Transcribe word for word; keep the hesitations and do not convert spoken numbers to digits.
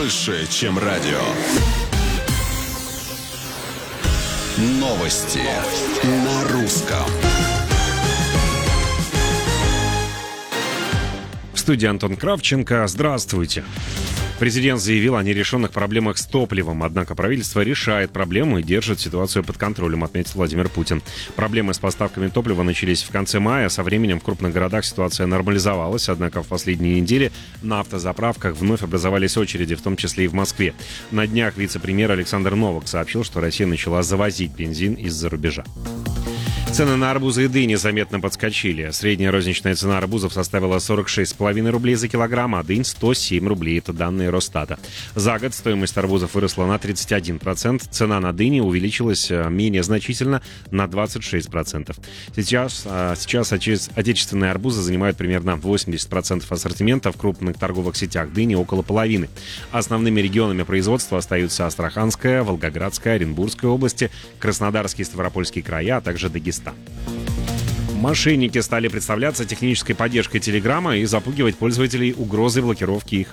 больше, чем радио. Новости на русском. В студии Антон Кравченко. Здравствуйте. Президент заявил о нерешенных проблемах с топливом, однако правительство решает проблему и держит ситуацию под контролем, отметил Владимир Путин. Проблемы с поставками топлива начались в конце мая. Со временем в крупных городах ситуация нормализовалась, однако в последние недели на автозаправках вновь образовались очереди, в том числе и в Москве. На днях вице-премьер Александр Новак сообщил, что Россия начала завозить бензин из-за рубежа. Цены на арбузы и дыни заметно подскочили. Средняя розничная цена арбузов составила сорок шесть с половиной рублей за килограмм, а дынь сто семь рублей. Это данные Росстата. За год стоимость арбузов выросла на тридцать один процент. Цена на дыни увеличилась менее значительно, на двадцать шесть процентов. Сейчас, сейчас отечественные арбузы занимают примерно восемьдесят процентов ассортимента. В крупных торговых сетях дыни около половины. Основными регионами производства остаются Астраханская, Волгоградская, Оренбургская области, Краснодарский и Ставропольский края, а также Дагестан. Мошенники стали представляться технической поддержкой Телеграма и запугивать пользователей угрозой блокировки их